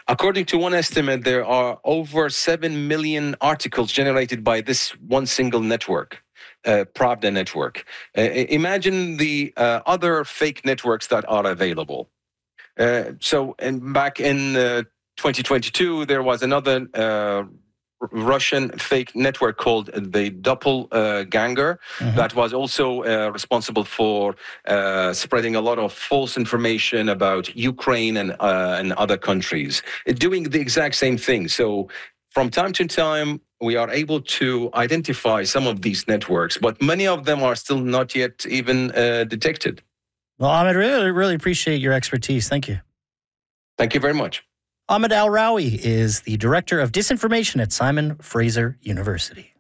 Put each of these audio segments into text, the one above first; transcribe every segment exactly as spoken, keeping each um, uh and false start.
According to one estimate, there are over seven million articles generated by this one single network, uh, Pravda network. Uh, imagine the uh, other fake networks that are available. Uh, so, and back in uh, twenty twenty-two, there was another uh, Russian fake network called the Doppelganger uh, mm-hmm. that was also uh, responsible for uh, spreading a lot of false information about Ukraine and uh, and other countries, doing the exact same thing. So from time to time, we are able to identify some of these networks, but many of them are still not yet even uh, detected. Well, Ahmed, really, really appreciate your expertise. Thank you. Thank you very much. Ahmed Al-Rawi is the Director of Disinformation at Simon Fraser University.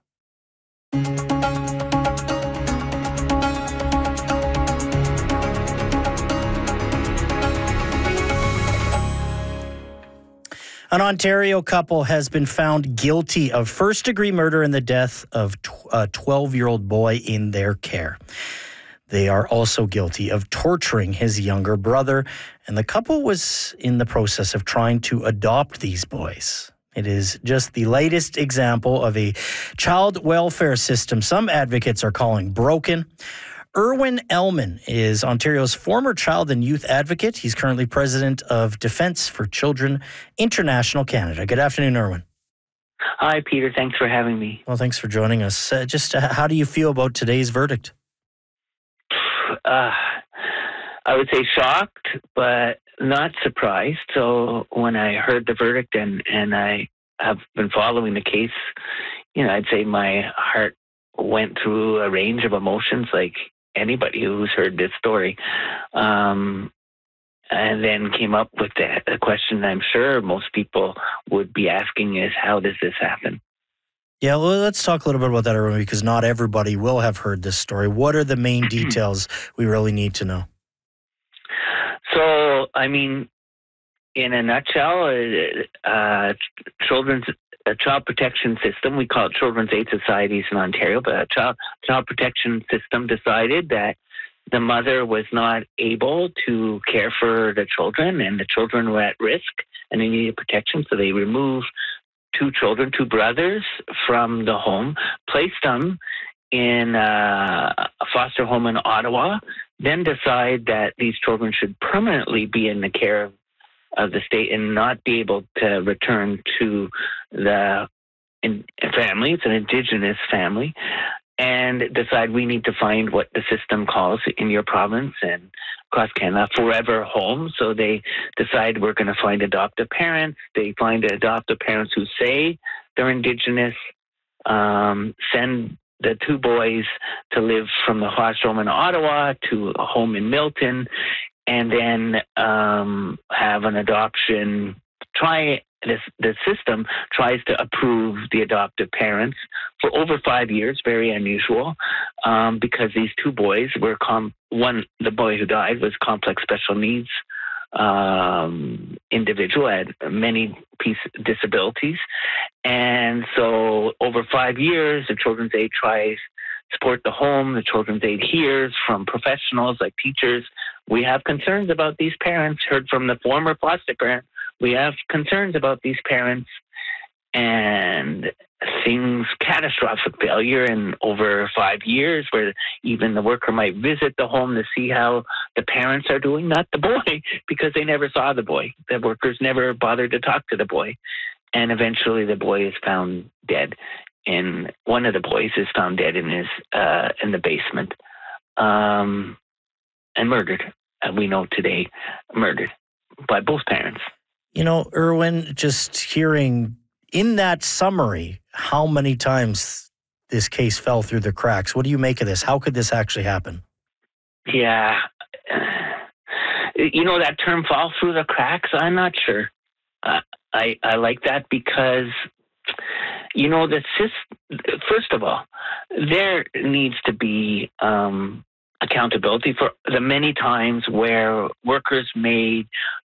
An Ontario couple has been found guilty of first-degree murder in the death of a twelve-year-old boy in their care. They are also guilty of torturing his younger brother, and the couple was in the process of trying to adopt these boys. It is just the latest example of a child welfare system some advocates are calling broken. Irwin Ellman is Ontario's former child and youth advocate. He's currently president of Defence for Children International Canada. Good afternoon, Irwin. Hi, Peter. Thanks for having me. Well, thanks for joining us. Uh, just uh, how do you feel about today's verdict? Uh, I would say shocked, but not surprised. So when I heard the verdict and, and I have been following the case, you know, I'd say my heart went through a range of emotions like anybody who's heard this story. Um, and then came up with the, the question I'm sure most people would be asking is, how does this happen? Yeah, well, let's talk a little bit about that, Irwin, because not everybody will have heard this story. What are the main details we really need to know? So, I mean, in a nutshell, uh, children's a child protection system, we call it Children's Aid Societies in Ontario, but a child, child protection system decided that the mother was not able to care for the children, and the children were at risk and they needed protection, so they removed two children, two brothers from the home, placed them in uh, a foster home in Ottawa, then decide that these children should permanently be in the care of, of the state and not be able to return to the in, family. It's an Indigenous family. And decide we need to find what the system calls in your province and across Canada forever home. So they decide we're going to find adoptive parents. They find adoptive parents who say they're Indigenous, um, send the two boys to live from the foster home in Ottawa to a home in Milton, and then um, have an adoption. Try this. The system tries to approve the adoptive parents for over five years. Very unusual, um, because these two boys were com- one. The boy who died was complex special needs um, individual, had many piece disabilities, and so over five years, the Children's Aid tries support the home. The Children's Aid hears from professionals like teachers. We have concerns about these parents. Heard from the former foster parent. We have concerns about these parents, and things catastrophic failure in over five years where even the worker might visit the home to see how the parents are doing, not the boy, because they never saw the boy. The workers never bothered to talk to the boy. And eventually the boy is found dead. And one of the boys is found dead in his uh, in the basement um, and murdered. Uh, we know today, murdered by both parents. You know, Irwin, just hearing in that summary how many times this case fell through the cracks. What do you make of this? How could this actually happen? Yeah. You know, that term, fall through the cracks, I'm not sure. Uh, I, I like that because, you know, the system, first of all, there needs to be um, accountability for the many times where workers made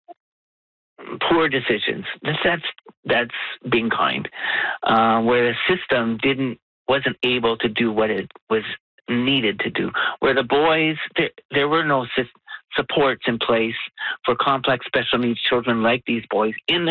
poor decisions. That's that's being kind. Uh, where the system didn't wasn't able to do what it was needed to do. Where the boys there there were no supports in place for complex special needs children like these boys in the